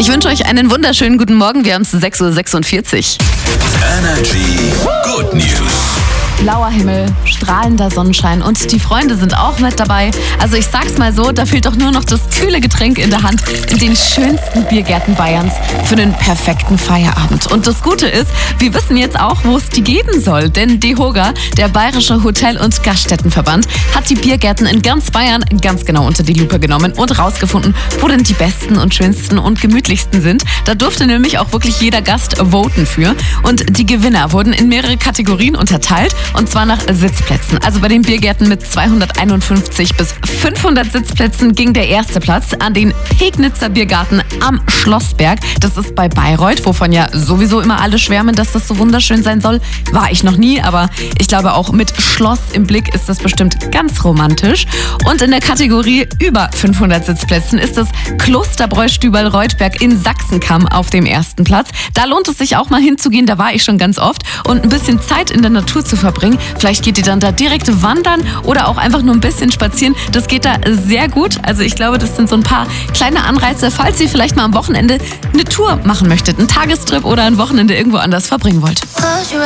Ich wünsche euch einen wunderschönen guten Morgen. Wir haben es 6:46 Uhr. Energy Good News. Blauer Himmel, strahlender Sonnenschein und die Freunde sind auch mit dabei. Also ich sag's mal so, da fehlt doch nur noch das kühle Getränk in der Hand in den schönsten Biergärten Bayerns für den perfekten Feierabend. Und das Gute ist, wir wissen jetzt auch, wo es die geben soll. Denn DEHOGA, der Bayerische Hotel- und Gaststättenverband, hat die Biergärten in ganz Bayern ganz genau unter die Lupe genommen und rausgefunden, wo denn die besten und schönsten und gemütlichsten sind. Da durfte nämlich auch wirklich jeder Gast voten für. Und die Gewinner wurden in mehrere Kategorien unterteilt. Und zwar nach Sitzplätzen. Also bei den Biergärten mit 251 bis 500 Sitzplätzen ging der erste Platz an den Pegnitzer Biergarten am Schlossberg. Das ist bei Bayreuth, wovon ja sowieso immer alle schwärmen, dass das so wunderschön sein soll. War ich noch nie, aber ich glaube auch mit Schloss im Blick ist das bestimmt ganz romantisch. Und in der Kategorie über 500 Sitzplätzen ist das Klosterbräu-Stüberl-Reutberg in Sachsenkamm auf dem ersten Platz. Da lohnt es sich auch mal hinzugehen, da war ich schon ganz oft. Und ein bisschen Zeit in der Natur zu verbringen. Vielleicht geht ihr dann da direkt wandern oder auch einfach nur ein bisschen spazieren. Das geht da sehr gut. Also ich glaube, das sind so ein paar kleine Anreize, falls ihr vielleicht mal am Wochenende eine Tour machen möchtet, einen Tagestrip oder ein Wochenende irgendwo anders verbringen wollt.